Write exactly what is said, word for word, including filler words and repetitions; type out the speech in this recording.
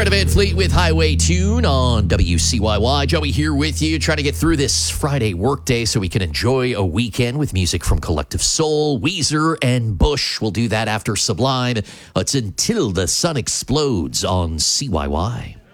Greta Van Fleet with Highway Tune on W C Y Y. Joey here with you, trying to get through this Friday workday so we can enjoy a weekend with music from Collective Soul, Weezer, and Bush. We'll do that after Sublime. It's Until the Sun Explodes on C Y Y.